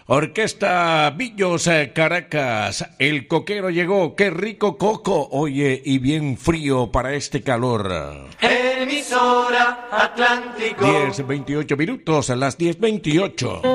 Orquesta Villos Caracas, el coquero llegó, qué rico coco, oye, y bien frío para este calor. Emisora Atlántico. 10:28 minutos, a las 10:28.